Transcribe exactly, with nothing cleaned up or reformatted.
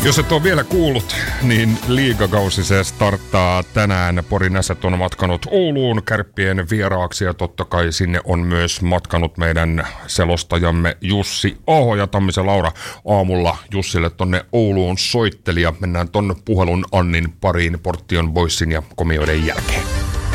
Jos et ole vielä kuullut, niin liigakausi se starttaa tänään. Porin Ässät on matkanut Ouluun Kärppien vieraaksi ja totta kai sinne on myös matkanut meidän selostajamme Jussi Aho ja Tammisen Laura aamulla Jussille tonne Ouluun soitteli ja mennään ton puhelun Annin pariin Portion Boysin ja komioiden jälkeen.